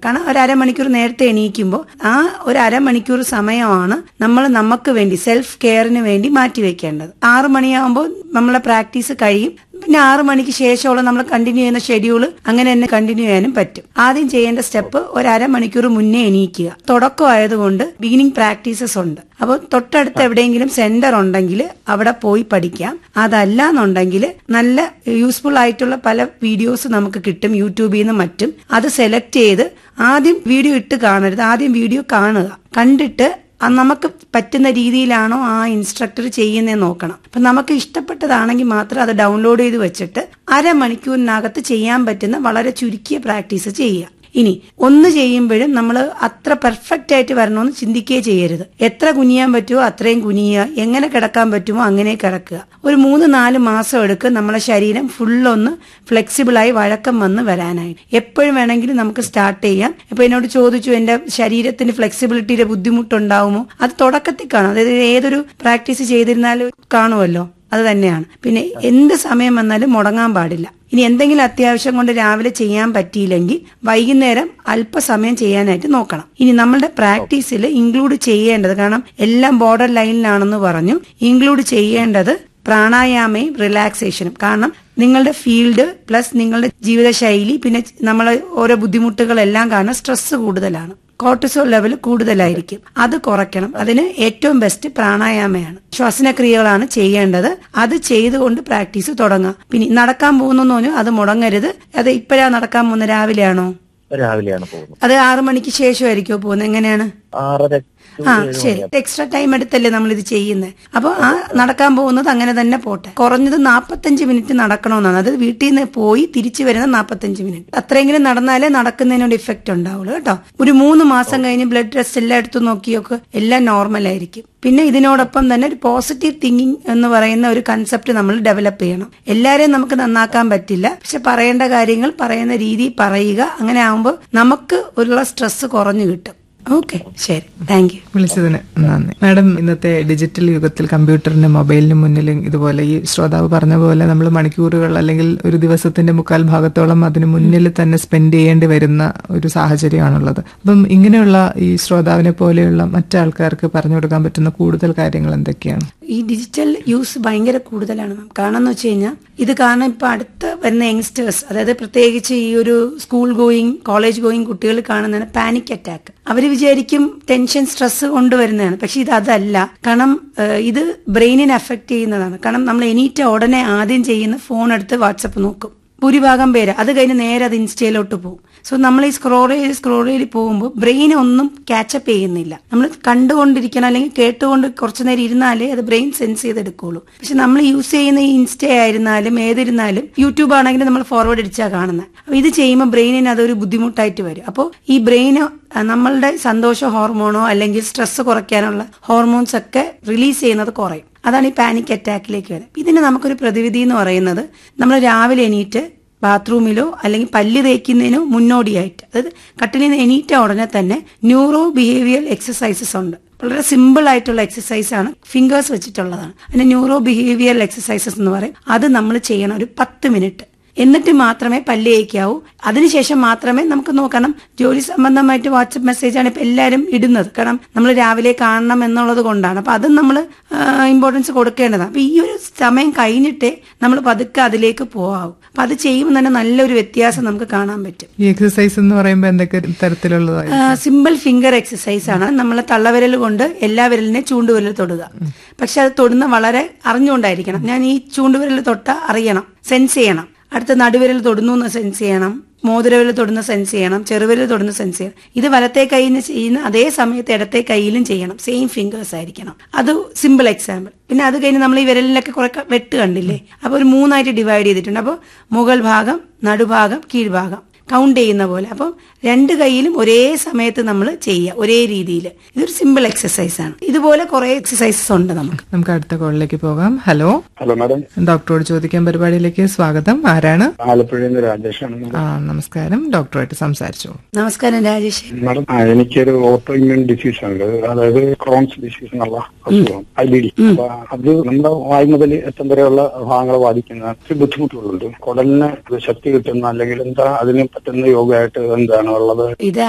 കാരണം ഒരു അരമണിക്കൂർ നേരത്തെ എണീക്കുമ്പോൾ ആ ഒരു അരമണിക്കൂർ സമയമാണ് നമ്മൾ നമുക്ക് വേണ്ടി സെൽഫ് കെയറിന് വേണ്ടി മാറ്റിവെക്കേണ്ടത്. 6 മണിയാകുമ്പോൾ നമ്മളെ പ്രാക്ടീസ് കഴിയും. പിന്നെ 6 മണിക്ക് ശേഷമുള്ള നമ്മൾ കണ്ടിന്യൂ ചെയ്യുന്ന ഷെഡ്യൂൾ അങ്ങനെ തന്നെ കണ്ടിന്യൂ ചെയ്യാനും പറ്റും. ആദ്യം ചെയ്യേണ്ട സ്റ്റെപ്പ് ഒരു അരമണിക്കൂർ മുന്നേ എണീക്കുക. തുടക്കമായതുകൊണ്ട് ബിഗിനിങ് പ്രാക്ടീസസ് ഉണ്ട്. അപ്പോൾ തൊട്ടടുത്ത് എവിടെയെങ്കിലും സെന്റർ ഉണ്ടെങ്കിൽ അവിടെ പോയി പഠിക്കാം. അതല്ല എന്നുണ്ടെങ്കിൽ നല്ല യൂസ്ഫുൾ ആയിട്ടുള്ള പല വീഡിയോസ് നമുക്ക് കിട്ടും യൂട്യൂബിൽ നിന്നും മറ്റും. അത് സെലക്ട് ചെയ്ത് ആദ്യം വീഡിയോ ഇട്ട് കാണരുത്, ആദ്യം വീഡിയോ കാണുക. കണ്ടിട്ട് നമുക്ക് പറ്റുന്ന രീതിയിലാണോ ആ ഇൻസ്ട്രക്ടർ ചെയ്യുന്നതെന്ന് നോക്കണം. അപ്പൊ നമുക്ക് ഇഷ്ടപ്പെട്ടതാണെങ്കിൽ മാത്രം അത് ഡൗൺലോഡ് ചെയ്ത് വെച്ചിട്ട് അരമണിക്കൂറിനകത്ത് ചെയ്യാൻ പറ്റുന്ന വളരെ ചുരുക്കിയ പ്രാക്ടീസ് ചെയ്യുക. ഇനി ഒന്ന് ചെയ്യുമ്പോഴും നമ്മൾ അത്ര പെർഫെക്റ്റ് ആയിട്ട് വരണമെന്ന് ചിന്തിക്കുകയേ ചെയ്യരുത്. എത്ര കുനിയാൻ പറ്റുമോ അത്രയും കുനിയുക, എങ്ങനെ കിടക്കാൻ പറ്റുമോ അങ്ങനെ കിടക്കുക. ഒരു 3-4 മാസം എടുക്കും നമ്മളെ ശരീരം ഫുള്ളൊന്ന് ഫ്ലെക്സിബിളായി വഴക്കം വന്ന് വരാനായിട്ട്. എപ്പോഴും വേണമെങ്കിലും നമുക്ക് സ്റ്റാർട്ട് ചെയ്യാം. ഇപ്പൊ എന്നോട് ചോദിച്ചു എന്റെ ശരീരത്തിന് ഫ്ലെക്സിബിലിറ്റിയുടെ ബുദ്ധിമുട്ടുണ്ടാവുമോ? അത് തുടക്കത്തിൽ കാണും. അതായത് ഏതൊരു പ്രാക്ടീസ് ചെയ്തിരുന്നാലും കാണുമല്ലോ, അത് തന്നെയാണ്. പിന്നെ എന്ത് സമയം വന്നാലും മുടങ്ങാൻ പാടില്ല. ഇനി എന്തെങ്കിലും അത്യാവശ്യം കൊണ്ട് രാവിലെ ചെയ്യാൻ പറ്റിയില്ലെങ്കിൽ വൈകുന്നേരം അല്പസമയം ചെയ്യാനായിട്ട് നോക്കണം. ഇനി നമ്മളുടെ പ്രാക്ടീസിൽ ഇൻക്ലൂഡ് ചെയ്യേണ്ടത്, കാരണം എല്ലാം ബോർഡർ ലൈനിലാണെന്ന് പറഞ്ഞു, ഇൻക്ലൂഡ് ചെയ്യേണ്ടത് പ്രാണായാമയും റിലാക്സേഷനും. കാരണം നിങ്ങളുടെ ഫീൽഡ് പ്ലസ് നിങ്ങളുടെ ജീവിതശൈലി പിന്നെ നമ്മളെ ഓരോ ബുദ്ധിമുട്ടുകളെല്ലാം കാരണം സ്ട്രെസ് കൂടുതലാണ്, കോർട്ടിസോൾ ലെവൽ കൂടുതലായിരിക്കും. അത് കുറയ്ക്കണം. അതിന് ഏറ്റവും ബെസ്റ്റ് പ്രാണായാമയാണ്. ശ്വസനക്രിയകളാണ് ചെയ്യേണ്ടത്. അത് ചെയ്തുകൊണ്ട് പ്രാക്ടീസ് തുടങ്ങാം. പിന്നെ നടക്കാൻ പോകുന്നു പറഞ്ഞു അത് മുടങ്ങരുത്. അത് ഇപ്പോഴാ നടക്കാൻ പോകുന്നത്? രാവിലെയാണോ? രാവിലെയാണ് പോകുന്നത്. അത് 6 മണിക്ക് ശേഷമായിരിക്കുമോ പോകുന്നത്? എങ്ങനെയാണ്? 6:30. ശരി. എക്സ്ട്രാ ടൈം എടുത്തല്ലേ നമ്മൾ ഇത് ചെയ്യുന്നത്. അപ്പൊ ആ നടക്കാൻ പോകുന്നത് അങ്ങനെ തന്നെ പോട്ടെ. കുറഞ്ഞത് 45 മിനിറ്റ് നടക്കണമെന്നാണ്. അത് വീട്ടിൽ നിന്ന് പോയി തിരിച്ചു വരുന്ന 45 മിനിറ്റ്. അത്രയെങ്കിലും നടന്നാലേ നടക്കുന്നതിനോട് ഇഫക്റ്റ് ഉണ്ടാവുള്ളൂ കേട്ടോ. ഒരു 3 മാസം കഴിഞ്ഞ് ബ്ലഡ് ടെസ്റ്റ് എല്ലാം എടുത്തു നോക്കിയൊക്കെ എല്ലാം നോർമൽ ആയിരിക്കും. പിന്നെ ഇതിനോടൊപ്പം തന്നെ ഒരു പോസിറ്റീവ് തിങ്കിങ് എന്ന് പറയുന്ന ഒരു കൺസെപ്റ്റ് നമ്മൾ ഡെവലപ്പ് ചെയ്യണം. എല്ലാരെയും നമുക്ക് നന്നാക്കാൻ പറ്റില്ല, പക്ഷെ പറയേണ്ട കാര്യങ്ങൾ പറയുന്ന രീതി പറയുക. അങ്ങനെ ആവുമ്പോൾ നമുക്ക് ഉള്ള സ്ട്രെസ് കുറഞ്ഞു കിട്ടും. ഓക്കെ, ശരി, താങ്ക് യു. വിളിച്ചതിന് നന്ദി. മാഡം, ഇന്നത്തെ ഡിജിറ്റൽ യുഗത്തിൽ കമ്പ്യൂട്ടറിനും മൊബൈലിനും മുന്നിലും ഇതുപോലെ ഈ ശ്രോതാവ് പറഞ്ഞ പോലെ നമ്മൾ മണിക്കൂറുകൾ അല്ലെങ്കിൽ ഒരു ദിവസത്തിന്റെ 3/4 ഭാഗത്തോളം അതിന് മുന്നിൽ തന്നെ സ്പെൻഡ് ചെയ്യേണ്ടി വരുന്ന ഒരു സാഹചര്യമാണുള്ളത്. അപ്പം ഇങ്ങനെയുള്ള ഈ ശ്രോതാവിനെ പോലെയുള്ള മറ്റാൾക്കാർക്ക് പറഞ്ഞു കൊടുക്കാൻ പറ്റുന്ന കൂടുതൽ കാര്യങ്ങൾ എന്തൊക്കെയാണ്? ഈ ഡിജിറ്റൽ യൂസ് ഭയങ്കര കൂടുതലാണ് മാം. കാരണം എന്ന് വെച്ച് കഴിഞ്ഞാൽ ഇത് കാരണം ഇപ്പൊ അടുത്ത് വരുന്ന യങ്സ്റ്റേഴ്സ്, അതായത് പ്രത്യേകിച്ച് ഈ ഒരു സ്കൂൾ ഗോയിങ് കോളേജ് ഗോയിങ് കുട്ടികൾ കാണുന്നതാണ് പാനിക് അറ്റാക്ക്. അവര് വിചാരിക്കും ടെൻഷൻ സ്ട്രെസ് കൊണ്ടുവരുന്നതാണ്, പക്ഷെ ഇത് അതല്ല. കാരണം ഇത് ബ്രെയിനിനെ അഫക്ട് ചെയ്യുന്നതാണ്. കാരണം നമ്മൾ എണീറ്റ ഉടനെ ആദ്യം ചെയ്യുന്ന ഫോൺ എടുത്ത് വാട്സപ്പ് നോക്കും. ഭൂരിഭാഗം പേര് അത് കഴിഞ്ഞ് നേരെ അത് ഇൻസ്റ്റയിലോട്ട് പോകും. സോ നമ്മൾ ഈ സ്ക്രോൾ ചെയ്ത് പോകുമ്പോൾ ബ്രെയിൻ ഒന്നും ക്യാച്ചപ്പ് ചെയ്യുന്നില്ല. നമ്മൾ കണ്ടുകൊണ്ടിരിക്കണം അല്ലെങ്കിൽ കേട്ടുകൊണ്ട് കുറച്ചു നേരം ഇരുന്നാലേ അത് ബ്രെയിൻ സെൻസ് ചെയ്തെടുക്കുള്ളൂ. പക്ഷെ നമ്മൾ യൂസ് ചെയ്യുന്ന ഈ ഇൻസ്റ്റ ആയിരുന്നാലും ഏതിരുന്നാലും യൂട്യൂബ് ആണെങ്കിലും നമ്മൾ ഫോർവേഡ് അടിച്ചാൽ കാണുന്നത്. അപ്പൊ ഇത് ചെയ്യുമ്പോൾ ബ്രെയിനിന് അതൊരു ബുദ്ധിമുട്ടായിട്ട് വരും. അപ്പോൾ ഈ ബ്രെയിന് നമ്മളുടെ സന്തോഷ ഹോർമോണോ അല്ലെങ്കിൽ സ്ട്രെസ് കുറയ്ക്കാനുള്ള ഹോർമോൺസ് ഒക്കെ റിലീസ് ചെയ്യുന്നത് കുറയും. അതാണ് ഈ പാനിക് അറ്റാക്കിലേക്ക് വരുന്നത്. ഇതിന് നമുക്കൊരു പ്രതിവിധി എന്ന് പറയുന്നത്, നമ്മൾ രാവിലെ എണീറ്റ് ബാത്റൂമിലോ അല്ലെങ്കിൽ പല്ല് തേക്കുന്നതിനോ മുന്നോടിയായിട്ട്, അതായത് കട്ടിലിൽ നിന്ന് എണീറ്റ ഉടനെ തന്നെ ന്യൂറോ ബിഹേവിയർ എക്സസൈസസ് ഉണ്ട്. വളരെ സിമ്പിൾ ആയിട്ടുള്ള എക്സസൈസ് ആണ്, ഫിംഗേഴ്സ് വെച്ചിട്ടുള്ളതാണ്. അതിന് ന്യൂറോ ബിഹേവിയർ എക്സസൈസസ് എന്ന് പറയും. അത് നമ്മൾ ചെയ്യണം ഒരു 10 മിനിറ്റ്. എന്നിട്ട് മാത്രമേ പല്ല് തേക്കാവൂ. അതിനുശേഷം മാത്രമേ നമുക്ക് നോക്കണം. ജോലി സംബന്ധമായിട്ട് വാട്സപ്പ് മെസ്സേജാണ് ഇപ്പൊ എല്ലാവരും ഇടുന്നത്, കാരണം നമ്മൾ രാവിലെ കാണണം എന്നുള്ളത് കൊണ്ടാണ്. അപ്പൊ അതും നമ്മൾ ഇമ്പോർട്ടൻസ് കൊടുക്കേണ്ടതാണ്. അപ്പൊ ഈ ഒരു സമയം കഴിഞ്ഞിട്ടേ നമ്മൾ പതുക്കെ അതിലേക്ക് പോകാവൂ. അപ്പൊ അത് ചെയ്യുമ്പോൾ തന്നെ നല്ലൊരു വ്യത്യാസം നമുക്ക് കാണാൻ പറ്റും. ഈ എക്സസൈസ് എന്ന് പറയുമ്പോൾ എന്തൊക്കെ തരത്തിലുള്ളതാണ്? സിമ്പിൾ ഫിംഗർ എക്സസൈസ് ആണ്. നമ്മൾ തള്ളവിരൽ കൊണ്ട് എല്ലാ വിരലിനെ ചൂണ്ടുവിരൽ തൊടുക. പക്ഷെ അത് തൊടുന്ന വളരെ അറിഞ്ഞുകൊണ്ടായിരിക്കണം. ഞാൻ ഈ ചൂണ്ടുവിരൽ തൊട്ട അറിയണം, സെൻസ് ചെയ്യണം. അടുത്ത നടുവിരൽ തൊടുന്നു എന്ന് സെൻസ് ചെയ്യണം, മോതിരവിരൽ തൊടുന്ന സെൻസ് ചെയ്യണം, ചെറുവിരൽ തൊടുന്ന സെൻസ് ചെയ്യണം. ഇത് വലത്തെ കൈയിൽ ചെയ്യുന്ന അതേ സമയത്ത് ഇടത്തെ കൈയിലും ചെയ്യണം. സെയിം ഫിംഗേഴ്സ് ആയിരിക്കണം. അത് സിമ്പിൾ എക്സാമ്പിൾ. പിന്നെ അത് കഴിഞ്ഞ് നമ്മൾ ഈ വിരലിലൊക്കെ കുറെ വെട്ട് കണ്ടില്ലേ, അപ്പൊ ഒരു 3ആയിട്ട് ഡിവൈഡ് ചെയ്തിട്ടുണ്ട്. അപ്പോൾ മുകൾ ഭാഗം, നടുഭാഗം, കീഴ്ഭാഗം കൗണ്ട് ചെയ്യുന്ന പോലെ. അപ്പം 2 കൈയിലും ഒരേ സമയത്ത് നമ്മൾ ചെയ്യുക, ഒരേ രീതിയിൽ. ഇതൊരു സിമ്പിൾ എക്സസൈസ് ആണ്. ഇതുപോലെ കുറെ എക്സസൈസസ് ഉണ്ട്. നമുക്ക് അടുത്ത കോളിലേക്ക് പോകാം. ഹലോ മാഡം, ഡോക്ടറോട് ചോദിക്കാൻ പരിപാടിയിലേക്ക് സ്വാഗതം. ആരാണ്? ആലപ്പുഴയിൽ നിന്ന് രാജേഷാണ്. നമസ്കാരം, ഡോക്ടറായിട്ട് സംസാരിച്ചോളൂ. നമസ്കാരം രാജേഷ്. മാഡം, എനിക്കൊരു ഓട്ടോ ഇമ്മ്യൂൺ ഡിസീസ് ഉണ്ട്, അതായത് ക്രോൺസ് ഡിസീസ് എന്നുള്ള അസുഖം, IBD. അപ്പൊ അത് നമ്മുടെ വായു മുതൽ എത്തം വരെയുള്ള ഭാഗങ്ങളെ ബാധിക്കുന്ന ബുദ്ധിമുട്ടുകളുണ്ട്. കുടലിന് ശക്തി കിട്ടുന്ന അല്ലെങ്കിൽ എന്താ അതിന് പറ്റുന്ന യോഗമായിട്ട് എന്താണ് ഉള്ളത്? ഇത്